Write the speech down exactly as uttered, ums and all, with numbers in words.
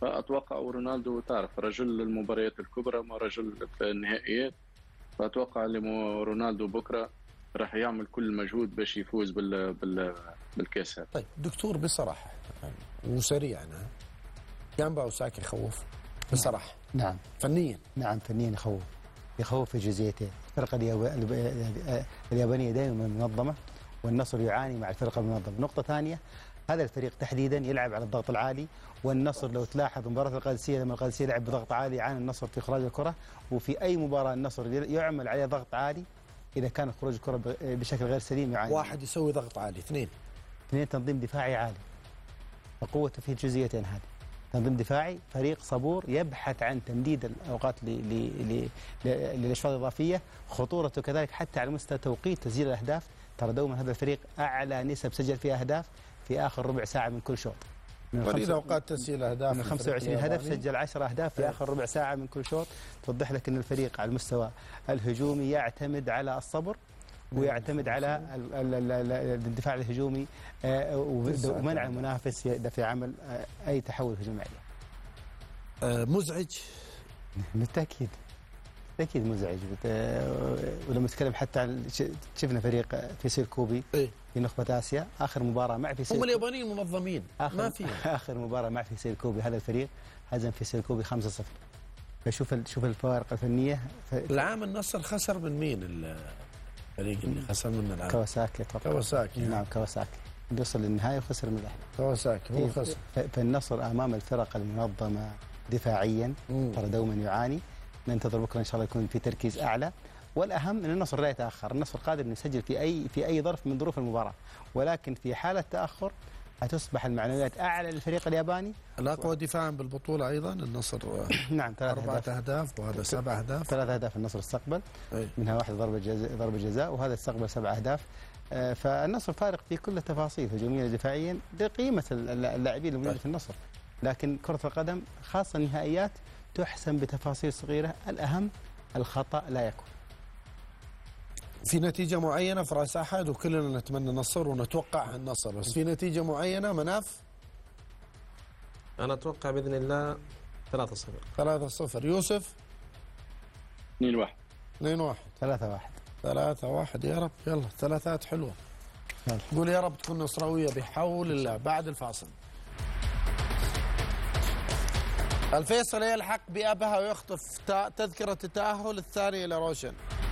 فأتوقع رونالدو تعرف رجل المباريات الكبرى ما رجل في النهائيات، فأتوقع اللي رونالدو بكرة راح يعمل كل مجهود باش يفوز بال بال بالكاس هذا. طيب دكتور بصراحة وسريعا، جامبا أوساكا يخوف بصراحة؟ نعم فنيا. نعم فنيا يخوف، يخوف في جزئيتين. الفرقة اليابانية دائما منظمة، والنصر يعاني مع الفرقة المنظمة. نقطة ثانية، هذا الفريق تحديدا يلعب على الضغط العالي، والنصر لو تلاحظ مباراة القادسية لما القادسية لعب بضغط عالي يعاني النصر في إخراج الكرة، وفي أي مباراة النصر يعمل عليه ضغط عالي إذا كان خروج الكرة بشكل غير سليم يعاني. واحد يسوي ضغط عالي، اثنين اثنين تنظيم دفاعي عالي، وقوته في الجزئيتين هذه. تنظيم دفاعي، فريق صبور يبحث عن تمديد الأوقات للأشواط الإضافية، خطورته كذلك حتى على مستوى توقيت تسجيل الأهداف. ترى دوما هذا الفريق أعلى نسب سجل فيها أهداف في آخر ربع ساعة من كل شوط. قليل أوقات تسجيل أهداف، من خمسة وعشرين هدف سجل عشرة أهداف في آخر ربع ساعة من كل شوط. توضح لك أن الفريق على المستوى الهجومي يعتمد على الصبر، ويعتمد على الدفاع الهجومي ومنع المنافس في عمل أي تحول هجومي عليه. مزعج بالتأكيد، بالتأكيد مزعج. ولما نتكلم حتى عن شفنا فريق فيسيل كوبي إيه؟ في نخبة آسيا، آخر مباراة مع فيسيل هم اليابانيين منظمين ما في آخر مباراة مع فيسيل كوبي هذا الفريق هزم فيسيل كوبي خمسة صفر. فشوف شوف الفوارق الفنية. العام النصر خسر من مين الفريق اللي خسر منه العام؟ كواساكي طبعا. كواساكي نعم كواساكي وصل للنهاية وخسر من الأهلي. كواساكي هو خسر. فالنصر أمام الفرق المنظمة دفاعيا ترى دوما يعاني. ننتظر بكرة إن شاء الله يكون في تركيز أعلى، والأهم أن النصر لا يتأخر. النصر قادر أن يسجل في أي في أي ظرف من ظروف المباراة، ولكن في حالة تأخر هتصبح المعنويات أعلى للفريق الياباني. الأقوى دفاعا بالبطولة أيضا النصر. نعم ثلاث أربعة أهداف, أهداف وهذا سبع أهداف. ثلاث أهداف النصر استقبل، أي. منها واحد ضربة جزاء ضربة جزاء، وهذا استقبل سبع أهداف. فالنصر فارق في كل التفاصيل هجوميا ودفاعيا لقيمة اللاعبين الموجودين في النصر. لكن كرة القدم خاصة النهائيات تحسم بتفاصيل صغيرة، الأهم الخطأ لا يكون. في نتيجة معينة في رأس أحد وكلنا نتمنى النصر ونتوقع النصر، بس في نتيجة معينة مناف؟ أنا أتوقع بإذن الله ثلاثة صفر. ثلاثة صفر. يوسف؟ اثنين واحد. اثنين واحد. ثلاثة واحد. ثلاثة واحد يا رب. يلا ثلاثات حلوة. قول يا رب تكون نصراوية بحول الله. بعد الفاصل الفيصل يلحق بأبها ويخطف تذكرة التأهل الثانية إلى روشن.